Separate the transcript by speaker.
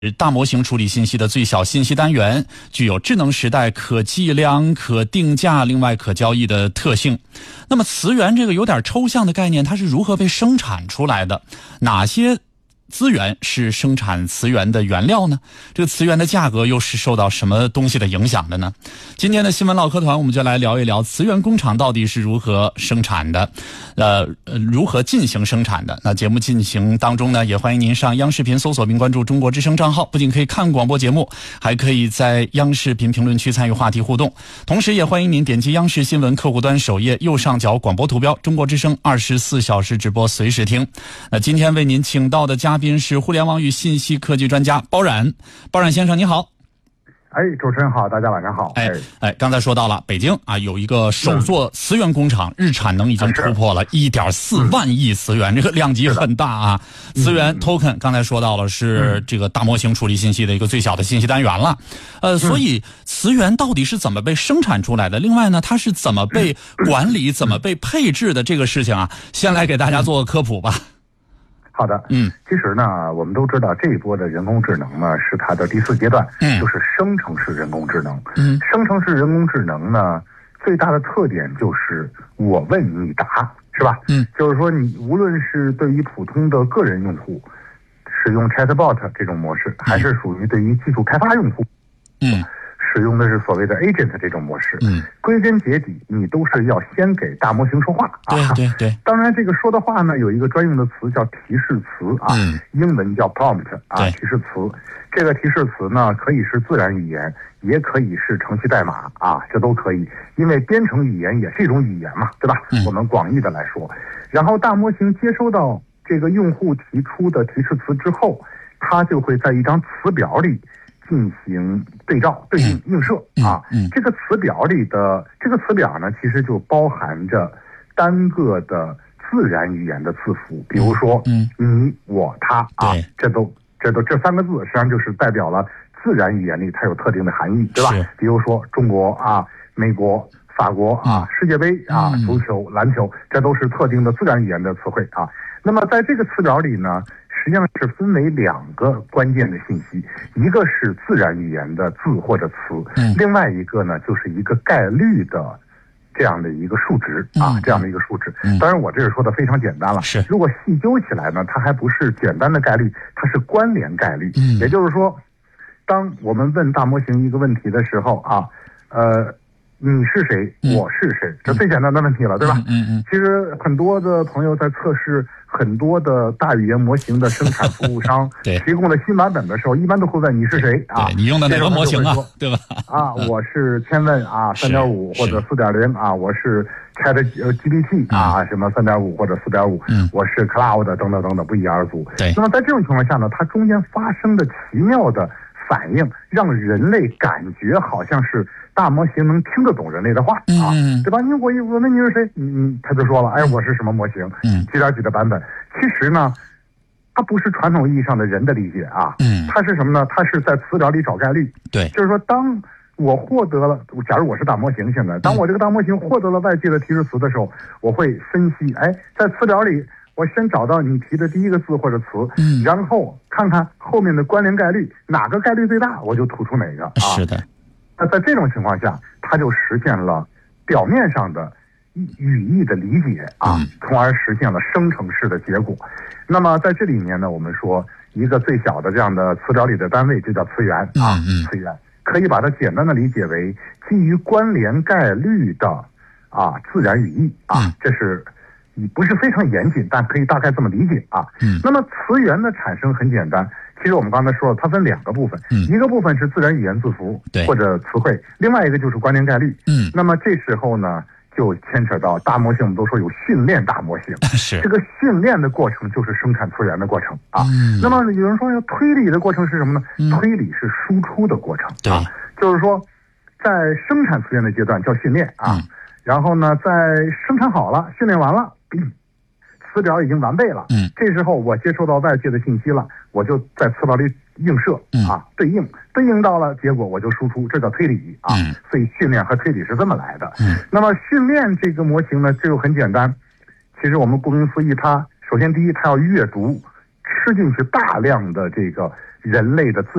Speaker 1: 大模型处理信息的最小信息单元，具有智能时代可计量、可定价、另外可交易的特性。那么词源这个有点抽象的概念，它是如何被生产出来的？哪些资源是生产词源的原料呢？这个词源的价格又是受到什么东西的影响的呢？今天的新闻唠嗑团我们就来聊一聊词源工厂到底是如何生产的，如何进行生产的。那节目进行当中呢，也欢迎您上央视频搜索并关注中国之声账号，不仅可以看广播节目，还可以在央视频评论区参与话题互动。同时也欢迎您点击央视新闻客户端首页右上角广播图标中国之声24小时直播随时听。那今天为您请到的嘉宾是互联网与信息科技专家包冉。包冉先生你好。
Speaker 2: 主持人好，大家晚上好。
Speaker 1: 刚才说到了北京啊，有一个首座词源工厂，日产能已经突破了1.4万亿词源，这个量级很大啊。词源 token 刚才说到了是这个大模型处理信息的一个最小的信息单元了。所以词源到底是怎么被生产出来的？另外呢，它是怎么被管理、怎么被配置的这个事情啊，先来给大家做个科普吧。
Speaker 2: 好的，其实呢，我们都知道这一波的人工智能呢是它的第4阶段，就是生成式人工智能。生成式人工智能呢，最大的特点就是我问你答，是吧？就是说你无论是对于普通的个人用户使用 Chatbot 这种模式，还是属于对于技术开发用户，使用的是所谓的 agent 这种模式，归根结底，你都是要先给大模型说话啊。
Speaker 1: 对。
Speaker 2: 当然，这个说的话呢，有一个专用的词叫提示词啊，英文叫 prompt 啊，提示词。这个提示词呢，可以是自然语言，也可以是程序代码啊，这都可以，因为编程语言也是一种语言嘛，对吧？我们广义的来说，然后大模型接收到这个用户提出的提示词之后，它就会在一张词表里进行对照、对应、映射啊。这个词表里的这个词表呢，其实就包含着单个的自然语言的字符，比如说你、我、他啊，这3个字实际上就是代表了自然语言里它有特定的含义，对吧？比如说中国啊、美国、法国啊、世界杯啊、足球、篮球，这都是特定的自然语言的词汇啊。那么在这个词表里呢，实际上是分为2个关键的信息，一个是自然语言的字或者词，另外一个呢就是一个概率的这样的一个数值啊，这样的一个数值。当然我这是说的非常简单了，如果细究起来呢，它还不是简单的概率，它是关联概率。也就是说，当我们问大模型一个问题的时候啊，你是谁？我是谁？这最简单的问题了，对吧？其实很多的朋友在测试很多的大语言模型的生产服务商提供的新版本的时候，一般都会问你是谁啊？
Speaker 1: 你用的哪个模型啊？对吧？
Speaker 2: 我是千问啊，3.5或者4.0啊，我是 ChatGPT 啊，什么3.5或者4.5，我是 Cloud 等等等等，不一而足。那么在这种情况下呢，它中间发生的奇妙的反应，让人类感觉好像是大模型能听得懂人类的话啊，对吧？我问你是谁，他就说了，我是什么模型，几点几的版本。其实呢，它不是传统意义上的人的理解啊，它是什么呢？它是在词表里找概率。就是说，当我获得了，假如我是大模型，现在当我这个大模型获得了外界的提示词的时候，我会分析，在词表里，我先找到你提的第一个字或者词，然后看看后面的关联概率，哪个概率最大，我就突出哪个啊。
Speaker 1: 是的。
Speaker 2: 那在这种情况下，它就实现了表面上的语义的理解啊，从而实现了生成式的结果。那么在这里面呢，我们说一个最小的这样的词表里的单位就叫词源啊，词源可以把它简单的理解为基于关联概率的自然语义啊，这是不是非常严谨，但可以大概这么理解啊。那么词源的产生很简单，其实我们刚才说了，它分2个部分，一个部分是自然语言字符或者词汇，另外一个就是关联概率。那么这时候呢，就牵扯到大模型，我们都说有训练大模型，这个训练的过程就是生产词源的过程啊。那么有人说推理的过程是什么呢？推理是输出的过程啊，就是说在生产词源的阶段叫训练啊，然后呢在生产好了，训练完了，词表已经完备了，这时候我接收到外界的信息了，我就在词表里映射啊，对应到了结果我就输出，这叫推理啊。所以训练和推理是这么来的。那么训练这个模型呢，这就很简单。其实我们顾名思义，它首先第一，它要阅读吃进去大量的这个人类的自